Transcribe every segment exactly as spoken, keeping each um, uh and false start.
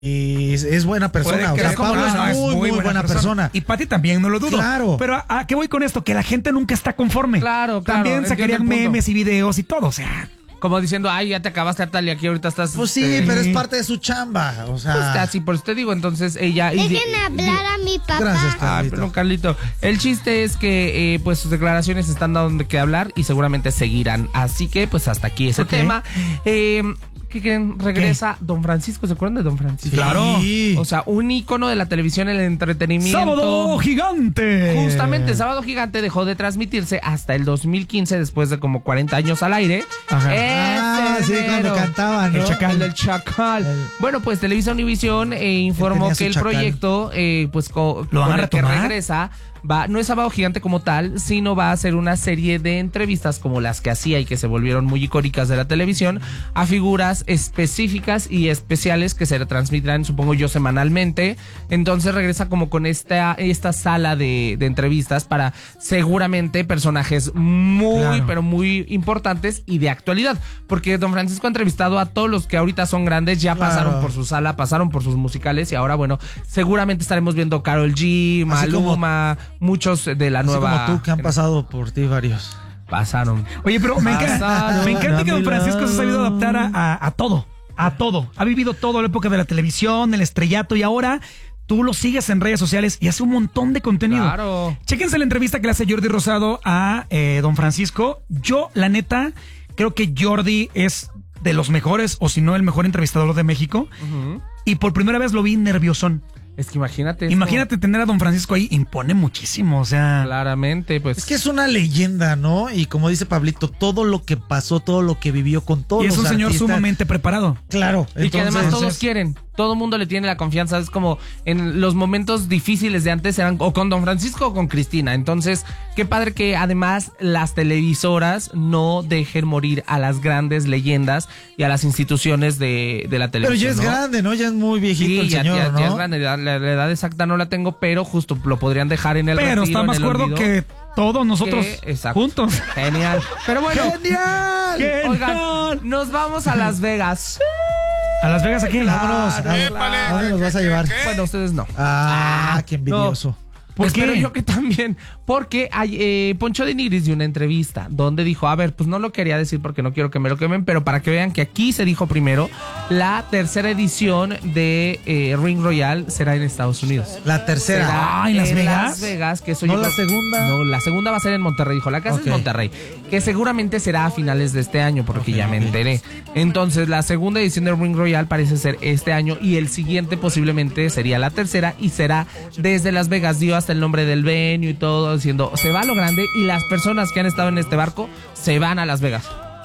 Y es buena persona, o sea, Pablo es muy, muy, muy buena, buena persona. persona. Y Pati también, no lo dudo. Claro. Pero ¿a, a qué voy con esto? Que la gente nunca está conforme. Claro, claro. También sacarían memes y videos y todo, o sea... Como diciendo, ay, ya te acabaste tal y aquí ahorita estás... Pues sí, este... pero es parte de su chamba, o sea... Pues casi, por eso te digo, entonces ella... Dejen y, hablar a mi papá. Gracias, Carlito. Ay, pero Carlito, el chiste es que eh, pues sus declaraciones están dando de qué hablar y seguramente seguirán. Así que pues hasta aquí ese Okay. tema. Eh, ¿Qué creen? Regresa ¿Qué? Don Francisco, ¿se acuerdan de Don Francisco? Claro. O sea, un ícono de la televisión, el entretenimiento. ¡Sábado Gigante! Justamente, Sábado Gigante dejó de transmitirse hasta el dos mil quince, después de como cuarenta años al aire. Ajá. Ese Ah, sí, cuando mero. cantaban, ¿no? El Chacal. El del Chacal. El- Bueno, pues Televisa Univisión eh, informó tenía su que el Chacal. proyecto, eh, pues co- ¿Lo van con a el que retomar? regresa, va, no es Sábado Gigante como tal, sino va a ser una serie de entrevistas como las que hacía y que se volvieron muy icónicas de la televisión, a figuras específicas y especiales que se transmitirán, supongo yo, semanalmente. Entonces regresa como con esta, esta sala de, de entrevistas para seguramente personajes muy, Claro. pero muy importantes y de actualidad. Porque Don Francisco ha entrevistado a todos los que ahorita son grandes, ya Claro. pasaron por su sala, pasaron por sus musicales y ahora, bueno, seguramente estaremos viendo Karol G, Así como- Maluma, muchos de la Así nueva... como tú, que han pasado por ti varios. Pasaron. Oye, pero me encanta, Pasaron me encanta que a Don mi Francisco se ha sabido lado. adaptar a, a, a todo, a todo. Ha vivido toda la época de la televisión, el estrellato, y ahora tú lo sigues en redes sociales y hace un montón de contenido. Claro. Chéquense la entrevista que le hace Jordi Rosado a eh, Don Francisco. Yo, la neta, creo que Jordi es de los mejores, o si no, el mejor entrevistador de México. Ujú. Y por primera vez lo vi nerviosón. Es que imagínate. esto. Imagínate tener a Don Francisco ahí, impone muchísimo, o sea... Claramente, pues. Es que es una leyenda, ¿no? Y como dice Pablito, todo lo que pasó, todo lo que vivió con todos Y es los un señor artistas. sumamente preparado. Claro. Y que además entonces- todos quieren, todo el mundo le tiene la confianza, es como en los momentos difíciles de antes eran o con Don Francisco o con Cristina, entonces qué padre que además las televisoras no dejen morir a las grandes leyendas y a las instituciones de, de la Pero televisión. ya es ¿no? grande, ¿no? Ya es muy viejito Sí, el ya, señor, ya- ¿no? ya es grande, la, la- la edad exacta no la tengo, pero justo lo podrían dejar en el Pero retiro, está en más el cuerdo olvido. que todos nosotros Que- exacto. juntos. Genial. Pero bueno, ¡Genial! ¿Qué? oigan, nos vamos a Las Vegas. ¿A Las Vegas aquí? Vámonos. ¿A, Épale. ¿a dónde nos vas a llevar? Bueno, ustedes no. Ah, qué envidioso. ¿Por Espero qué? yo que también, porque hay, eh, Poncho de Nigris dio una entrevista donde dijo, a ver, pues no lo quería decir porque no quiero que me lo quemen, pero para que vean que aquí se dijo primero, la tercera edición de eh, Ring Royal será en Estados Unidos. La tercera. Ah, ¿en Las Vegas? Las Vegas, que eso ¿No yo la creo- segunda? No, la segunda va a ser en Monterrey, dijo, la casa Ok. es Monterrey, que seguramente será a finales de este año, porque Ok, ya me ok. enteré. Entonces, la segunda edición de Ring Royal parece ser este año y el siguiente posiblemente sería la tercera y será desde Las Vegas, dio hasta el nombre del venue y todo, diciendo, se va a lo grande y las personas que han estado en este barco se van a Las Vegas.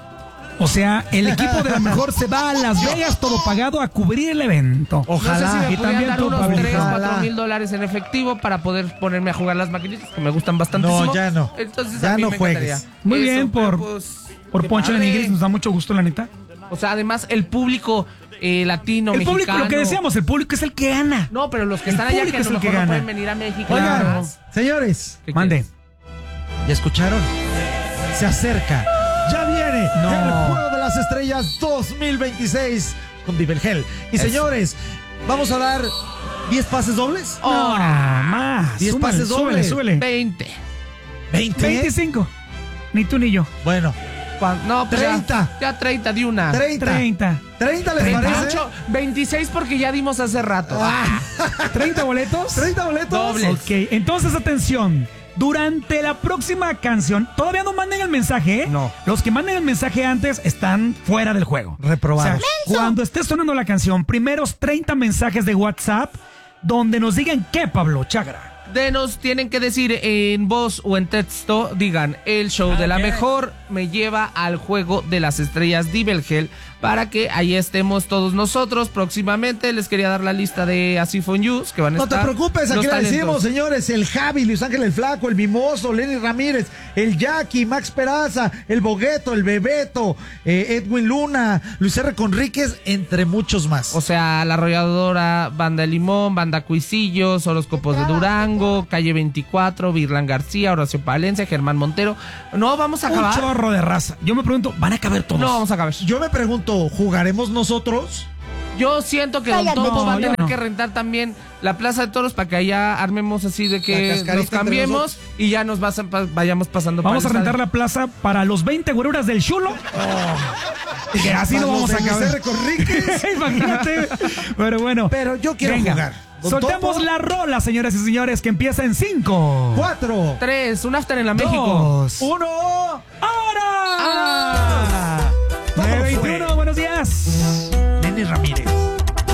O sea, el equipo de la mejor se va a Las Vegas, todo pagado, a cubrir el evento. Ojalá. No sé si me Y podrían también dar tú, unos Pablo. tres, Ojalá. cuatro mil dólares en efectivo para poder ponerme a jugar las maquinitas que me gustan bastante. No, ya no. Entonces Ya a mí no me juegues. encantaría. Muy Eso, bien, pero, por, pues, por qué Poncho de padre. Nigris, nos da mucho gusto, la neta. O sea, además el público eh, latino, El público, mexicano. lo que decíamos, el público es el que gana. No, pero los que El están allá público que a es lo el que mejor no gana. pueden venir a México. Oigan, Claro. señores, ¿Qué Mande. quieres? ¿ya escucharon? Se acerca. Ya viene No. el Juego de las Estrellas dos mil veintiséis con Divelgel. Y Eso. señores, vamos a dar diez pases dobles. No, más. Diez Súmale, pases súbele, dobles. súbele. veinte. veinte. veinticinco. Ni tú ni yo. Bueno, ¿Cuán- No, pues ya- treinta. Ya, treinta de una. treinta. treinta. ¿treinta les parece? veintiocho, veintiséis porque ya dimos hace rato. Ah, ¿treinta boletos? ¿treinta boletos? Doble. Ok, entonces atención. Durante la próxima canción, todavía no manden el mensaje, ¿eh? No. Los que manden el mensaje antes están fuera del juego. Reprobados. O sea, cuando esté sonando la canción, primeros treinta mensajes de WhatsApp donde nos digan qué, Pablo Chagra. Denos, tienen que decir en voz o en texto, digan, el show de la mejor me lleva al Juego de las Estrellas Divelgel para que ahí estemos todos nosotros próximamente. Les quería dar la lista de Así Fue News que van a No te estar. preocupes, aquí los la talentos. decimos, señores. El Javi, Luis Ángel el Flaco, el Mimoso, Lenny Ramírez, el Jackie, Max Peraza, el Bogueto, el Bebeto, eh, Edwin Luna, Luis R. Conríquez, entre muchos más. O sea, La Arrolladora, Banda de Limón, Banda Cuisillos, Horóscopos de Durango, Calle veinticuatro, Virlán García, Horacio Palencia, Germán Montero. No vamos a Un acabar. chorro de raza. Yo me pregunto, ¿van a caber todos? No vamos a acabar. Yo me pregunto, ¿jugaremos nosotros? Yo siento que Don Cállate, Topo va a yo tener no. que rentar también la Plaza de Toros para que allá armemos así de La que cascarita nos entre cambiemos nosotros. y ya nos vas a- pa- vayamos pasando Vamos a para el rentar estadio. la plaza para los veinte güeruras del chulo. Oh. Que así no vamos a acabar. Imagínate. Pero bueno. Pero yo quiero venga, jugar. Don Soltemos Topo. la rola, señoras y señores, que empieza en cinco, Cuatro. Tres, un after en la México. dos, Uno. ¡ahora! Ah. nueve veintiuno, buenos días. Lenny Ramírez.